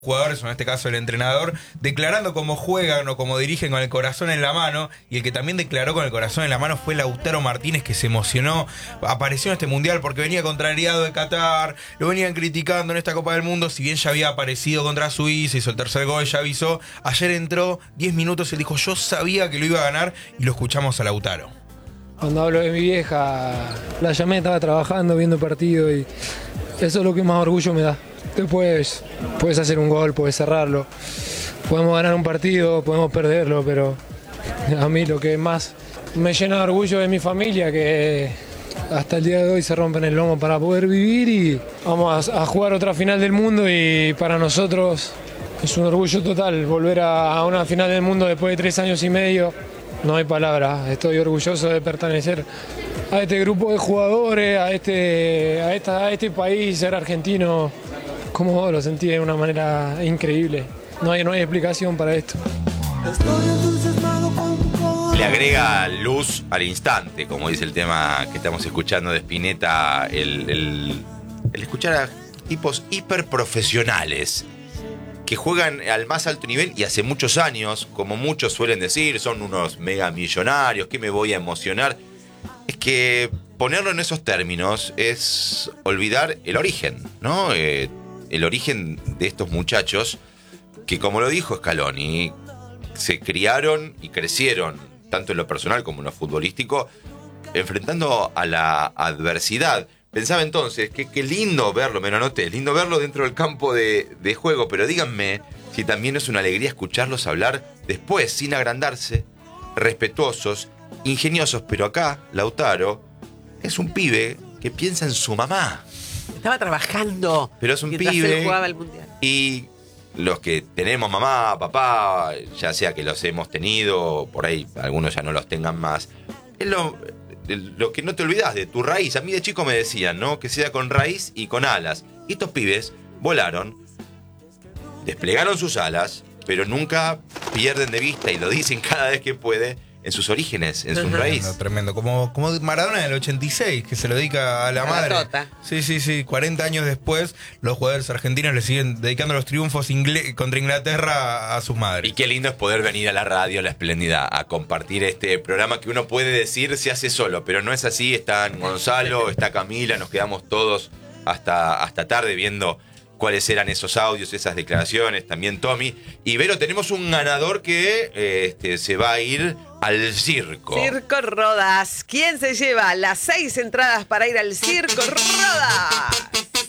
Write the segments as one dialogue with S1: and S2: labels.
S1: jugadores, o en este caso el entrenador, declarando cómo juegan o cómo dirigen con el corazón en la mano, y el que también declaró con el corazón en la mano fue Lautaro Martínez, que se emocionó, apareció en este mundial porque venía contrariado de Qatar, lo venían criticando en esta Copa del Mundo, si bien ya había aparecido contra Suiza, hizo el tercer gol, ya avisó, ayer entró 10 minutos y él dijo, yo sabía que lo iba a ganar, y lo escuchamos a Lautaro.
S2: Cuando hablo de mi vieja, la llamé, estaba trabajando, viendo partido, y eso es lo que más orgullo me da. Después puedes hacer un gol, puedes cerrarlo, podemos ganar un partido, podemos perderlo, pero a mí lo que más me llena de orgullo es mi familia, que hasta el día de hoy se rompen el lomo para poder vivir, y vamos a jugar otra final del mundo, y para nosotros es un orgullo total volver a una final del mundo después de 3 años y medio. No hay palabras, estoy orgulloso de pertenecer a este grupo de jugadores, a este país, ser argentino. Como vos lo sentí de una manera increíble. No hay explicación para esto.
S3: Le agrega luz al instante, como dice el tema que estamos escuchando de Spinetta, el escuchar a tipos hiperprofesionales que juegan al más alto nivel y hace muchos años, como muchos suelen decir, son unos mega millonarios, que me voy a emocionar. Es que ponerlo en esos términos es olvidar el origen, ¿no? El origen de estos muchachos que, como lo dijo Scaloni, se criaron y crecieron, tanto en lo personal como en lo futbolístico, enfrentando a la adversidad. Pensaba entonces que qué lindo verlo, me lo anoté, lindo verlo dentro del campo de juego, pero díganme si también es una alegría escucharlos hablar después, sin agrandarse, respetuosos, ingeniosos, pero acá, Lautaro, es un pibe que piensa en su mamá.
S4: Estaba trabajando.
S3: Pero es un
S4: mientras
S3: pibe.
S4: él jugaba el mundial.
S3: Y los que tenemos mamá, papá, ya sea que los hemos tenido, por ahí algunos ya no los tengan más, es lo que no te olvidás de tu raíz. A mí de chico me decían, ¿no? Que sea con raíz y con alas. Y estos pibes volaron, desplegaron sus alas, pero nunca pierden de vista, y lo dicen cada vez que puede, en sus orígenes, en sus raíces.
S1: Tremendo, como Maradona del 86, que se lo dedica a la madre.
S4: Tota.
S1: Sí, 40 años después, los jugadores argentinos le siguen dedicando los triunfos contra Inglaterra a sus madres.
S3: Y qué lindo es poder venir a la radio, La Espléndida, a compartir este programa que uno puede decir se hace solo, pero no es así. Está Gonzalo, está Camila, nos quedamos todos hasta tarde viendo cuáles eran esos audios, esas declaraciones, también Tommy. Y Vero, tenemos un ganador que se va a ir al circo.
S4: Circo Rodas. ¿Quién se lleva las 6 entradas para ir al Circo Rodas?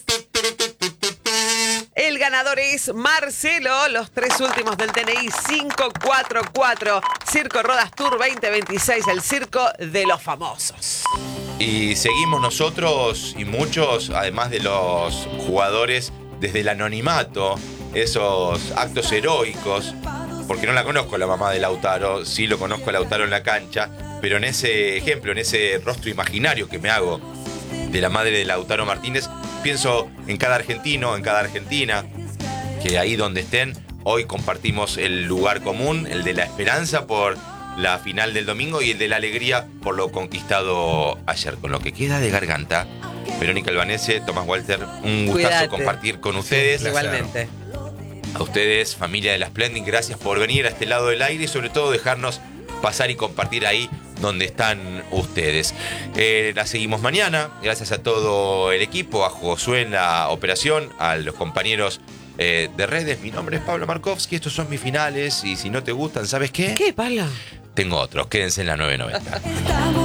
S4: El ganador es Marcelo, los 3 últimos del DNI 544. Circo Rodas Tour 2026, el circo de los famosos.
S3: Y seguimos nosotros y muchos, además de los jugadores, desde el anonimato, esos actos heroicos, porque no la conozco la mamá de Lautaro, sí lo conozco a Lautaro en la cancha, pero en ese ejemplo, en ese rostro imaginario que me hago de la madre de Lautaro Martínez, pienso en cada argentino, en cada argentina, que ahí donde estén, hoy compartimos el lugar común, el de la esperanza por la final del domingo y el de la alegría por lo conquistado ayer. Con lo que queda de garganta, Verónica Albanese, Tomás Walter, un gustazo
S4: Cuídate.
S3: Compartir con ustedes.
S4: Igualmente.
S3: A ustedes, familia de la Splendid, gracias por venir a este lado del aire y sobre todo dejarnos pasar y compartir ahí donde están ustedes. La seguimos mañana, gracias a todo el equipo, a Josué en la operación, a los compañeros de redes. Mi nombre es Pablo Markovsky, estos son mis finales y si no te gustan, ¿sabes qué?
S4: ¿Qué, Pablo?
S3: Tengo otros, quédense en la 990.